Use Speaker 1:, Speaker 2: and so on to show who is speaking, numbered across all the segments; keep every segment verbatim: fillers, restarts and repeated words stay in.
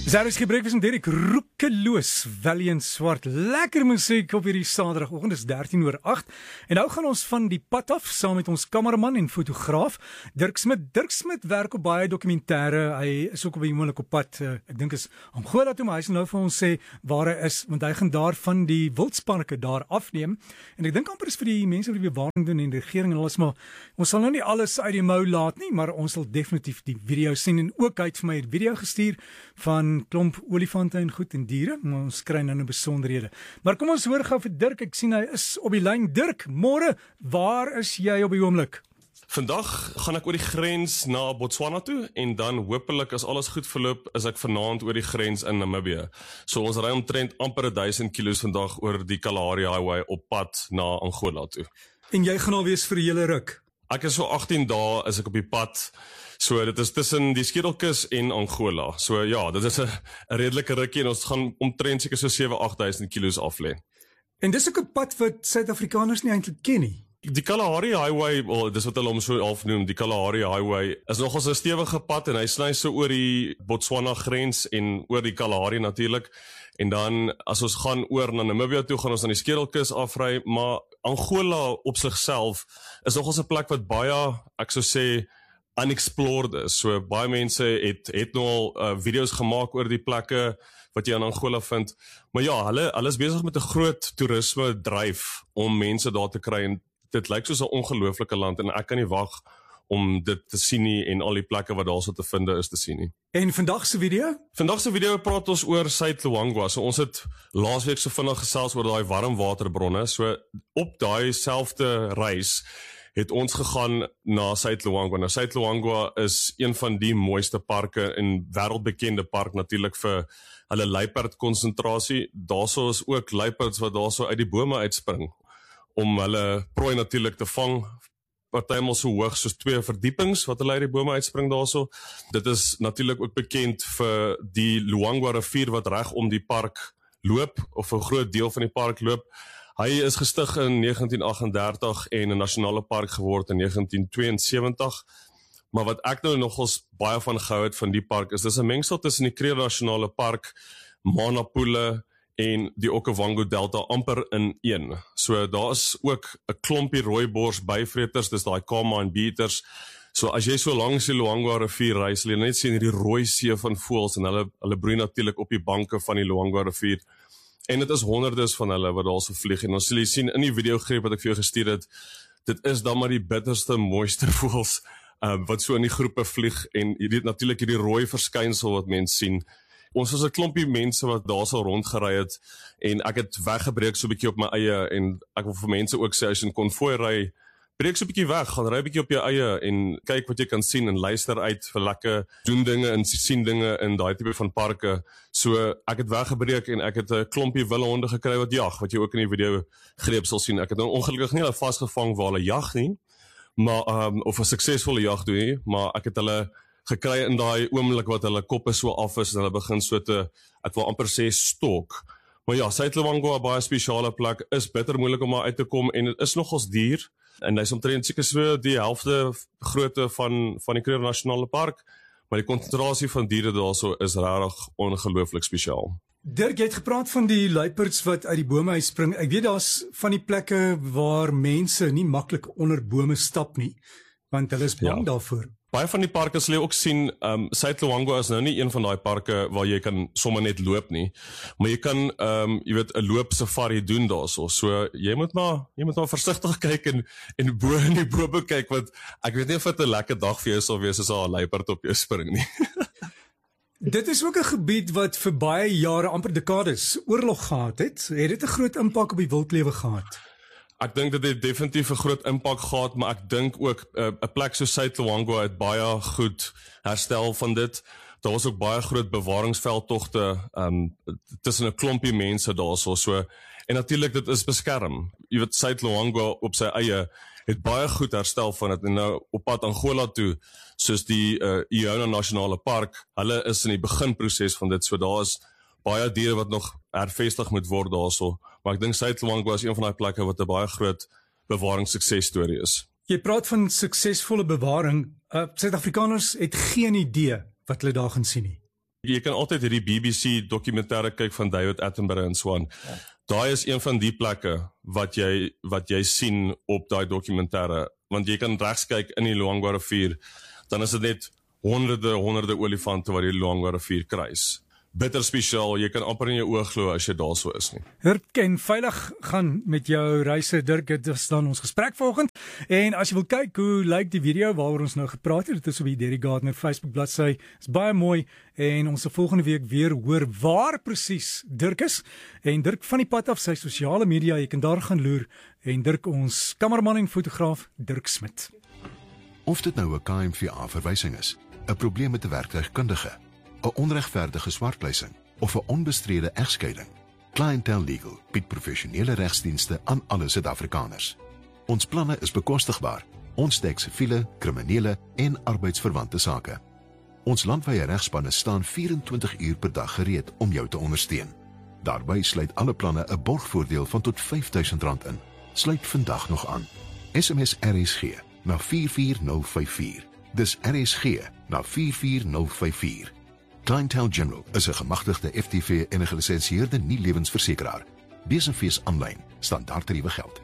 Speaker 1: Zaris gebreekfast en Derek roekeloos, Valiant Swart. Lekker musiek op hierdie Saterdagoggend, dis dertien oor agt. En nou gaan ons van die pad af saam met ons kameraman en fotograaf Dirk Smit. Dirk Smit werk op baie dokumentêre. Hy is ook op die oomblik op pad. Uh, ek dink is Angola toe, maar hy sal nou vir ons sê waar hy is, want hy gaan daar van die wildsparke daar afneem. En ek dink amper is vir die mense wat die bewaring doen en die regering en alles, maar ons sal nou nie alles uit die mou laat nie, maar ons sal definitief die video sien. En ook hy het vir my 'n video gestuur van klomp olifante en goed en diere, maar ons kry nou 'n besonderhede. Maar kom ons hoor gou vir Dirk, ek sien hy is op die lyn. Dirk, môre, waar is jy op die oomblik?
Speaker 2: Vandag gaan ek oor die grens na Botswana toe en dan hopelik as alles goed verloop is ek vanaand oor die grens in Namibië. So ons ry omtrent amper duisend kilos vandag oor die Kalahari Highway op pad na Angola toe.
Speaker 1: En jy gaan al wees vir 'n hele ruk?
Speaker 2: Ek is so agttien dae is ek op die pad. So dit is tussen die Skedelkus en Angola. So ja, dit is 'n redelike rukkie en ons gaan omtrent seker so sewe agt duisend kilos af lê.
Speaker 1: En dis ook 'n pad wat Suid-Afrikaners nie eintlik ken nie.
Speaker 2: Die Kalahari Highway, oh, dis wat hulle hom so afnoem, die Kalahari Highway, is nogals 'n stewige pad en hy sny so oor die Botswana grens en oor die Kalahari natuurlik. En dan as ons gaan oor na Namibië toe, gaan ons aan die Skedelkus afry, maar Angola op sigself is nogals 'n plek wat baie, ek sou sê, unexplored is. So baie mense het het nou al uh, video's gemaak oor die plekke wat jy in Angola vind. Maar ja, hulle hulle is besig met 'n groot toerisme dryf om mense daar te kry en dit lyk soos 'n ongelooflike land en ek kan nie wag om dit te sien nie en al die plekke wat daar so te vind is te sien nie.
Speaker 1: En vandag se video?
Speaker 2: Vandag se video praat ons oor Suid-Luangwa. So ons het laasweek so vinnig gesels oor daai warmwaterbronne. So op daai selfde reis het ons gegaan na Suid-Luangwa. Nou Suid-Luangwa is een van die mooiste parke en wêreldbekende park natuurlik vir hulle luiperd konsentrasie. Daarso is ook luiperds wat daarso uit die bome uitspring om hulle prooi natuurlik te vang. Partymal so hoog soos twee verdiepings wat hulle uit die bome uitspring daarso. Dit is natuurlik ook bekend vir die Luangwa rivier wat reg om die park loop of 'n groot deel van die park loop. Hy is gestig in negentien agt en dertig en 'n nasionale park geword in negentien twee en sewentig. Maar wat ek nou nogals baie van gehou het van die park is dis 'n mengsel tussen die Kruger Nasionale Park, Manapule en die Okavango Delta amper in een. So daar is ook 'n klompie rooibors byvreters, dis daai kama en beaters. So as jy so langs die Luangwa rivier ry, sal jy net sien hierdie rooi see van voëls en hulle hulle broei natuurlik op die banke van die Luangwa rivier. En dit is honderdes van hulle wat daar so vlieg en ons sal jy sien in die videogreep wat ek vir jou gestuur het, dit is dan maar die bitterste, mooiste voëls uh, wat so in die groepe vlieg en hierdie natuurlik hierdie rooi verskynsel wat mense sien. Ons was 'n klompie mense wat daar so rondgery het en ek het weggebreek so 'n bietjie op my eie en ek wil vir mense ook sê as jy 'n konvooi ry, breek so 'n bietjie weg, gaan ry 'n bietjie op jou eie en kyk wat jy kan sien en luister uit vir lekker doen dinge en sien dinge in daai tipe van parke. So ek het weggebreek en ek het 'n klompie wilde honde gekry wat jag, wat jy ook in die video greep sal sien. Ek het nou ongelukkig nie hulle vasgevang waar hulle jag nie, maar um, of 'n suksesvolle jag doen nie, maar ek het hulle gekry in daai oomblik wat hulle koppe so af is en hulle begin so te, ek wil amper sê stok. Maar ja, Suid-Luangwa, 'n baie spesiale plek, is bitter moeilik om daar uit te kom en dit is nogals duur. En hy's omtrent seker so die helfte grootte van van die Kruger Nasionale Park, maar die konsentrasie van diere daarso is regtig ongelooflik spesiaal.
Speaker 1: Dirk, jy het gepraat van die luiperds wat uit die bome uitspring. Ek weet daar's van die plekke waar mense nie maklik onder bome stap nie, want hulle is bang ja. daarvoor.
Speaker 2: Baie van die parke sal jy ook sien, um, Suid-Luangwa is nou nie een van daai parke waar jy kan sommer net loop nie, maar jy kan, um, jy weet, 'n loop safari doen daarso. So jy moet maar, jy moet maar versigtig kyk en en bo in die bome kyk, want ek weet nie of dit 'n lekker dag vir jou sal wees as 'n luiperd op jou spring nie.
Speaker 1: Dit is ook 'n gebied wat vir baie jare, amper dekades, oorlog gehad het. Het dit 'n groot impak op die wildlewe gehad?
Speaker 2: Ek dink dit het definitief 'n groot impak gehad, maar ek dink ook 'n uh, plek soos Suid-Luangwa het baie goed herstel van dit. Daar was ook baie groot bewaringsveldtogte um, tussen 'n klompie mense daarso. So en natuurlik dit is beskerm. Jy weet Suid-Luangwa op sy eie het baie goed herstel van dit en nou op pad Angola toe, soos die uh, Iona Nasionale Park. Hulle is in die beginproses van dit, so daar is baie diere wat nog hervestig moet word daarso. Maar ek dink Suid-Luangwa is een van daai plekke wat 'n baie groot bewaringssuksesstorie is.
Speaker 1: Jy praat van suksesvolle bewaring. Uh, Suid-Afrikaners het geen idee wat hulle daar gaan sien nie.
Speaker 2: Jy kan altyd hierdie B B C dokumentêre kyk van David Attenborough en so aan. Ja. Daai is een van die plekke wat jy wat jy sien op daai dokumentêre, want jy kan regs kyk in die Luangwa rivier, dan is dit net honderde honderde olifante wat die Luangwa rivier kruis. Bitter spesiaal, jy kan amper in jou oë glo as jy daar so is nie.
Speaker 1: Dirk, en veilig gaan met jou reise, Dirk, dit is dan ons gesprek vanoggend. En as jy wil kyk hoe lyk die video waaroor ons nou gepraat het, dit is op die Derek Gardner Facebook bladsy. Is baie mooi en ons sal volgende week weer hoor waar presies Dirk is. En Dirk van die pad af sy sosiale media, jy kan daar gaan loer. En Dirk, ons kameraman en fotograaf Dirk Smit.
Speaker 3: Of dit nou 'n K M V A-verwysing is, 'n probleem met 'n werktuigkundige, 'n onregverdige swartpleising of 'n onbestrede egskeiding. Clientele Legal bied professionele regsdienste aan alle Suid-Afrikaners. Ons planne is bekostigbaar. Ons dek siviele, kriminele en arbeidsverwante sake. Ons landwyse regspanne staan vyf-en-twintig uur per dag gereed om jou te ondersteun. Daarbey sluit alle planne 'n borgvoordeel van tot vyf duisend rand in. Sluit vandag nog aan. S M S R S G na vier vier nul vyf vier. Dis R S G na vier vier nul vyf vier. Clientele General is 'n gemagtigde F T V en 'n gelisensieerde nie-lewensversekeraar. Bees en fees aanlyn, standaardtariewe geld.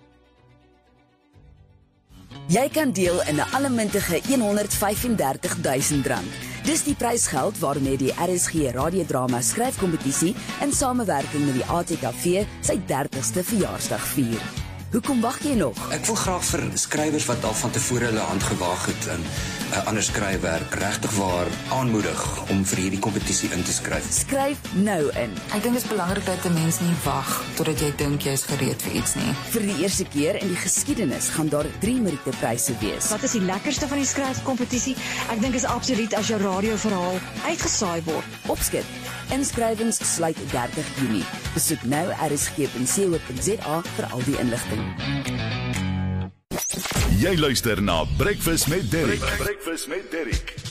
Speaker 4: Jy kan deel in 'n allemintige honderdvyf en dertig duisend rand. Dis die prysgeld waarmee die R S G radiodrama skryfkompetisie in samewerking met die A T K V sy dertigste verjaarsdag vier. Hoekom wag jy nog?
Speaker 5: Ek wil graag vir skrywers wat al van tevore hulle hand gewaag het in 'n uh, ander skryfwerk regtig waar aanmoedig om vir hierdie kompetisie in te skryf.
Speaker 4: Skryf nou in.
Speaker 6: Ek dink dit is belangrik dat 'n mens nie wag totdat jy dink jy is gereed vir iets nie.
Speaker 4: Vir die eerste keer in die geskiedenis gaan daar drie Meriete-pryse wees.
Speaker 7: Wat is die lekkerste van die skryfkompetisie? Ek dink is absoluut as jou radioverhaal uitgesaai word.
Speaker 4: Opskik. Inskrywings sluit dertig Junie. Besoek nou r s g punt co punt za vir al die inligting.
Speaker 8: Jy luister na Breakfast met Derek. Breakfast met Derek.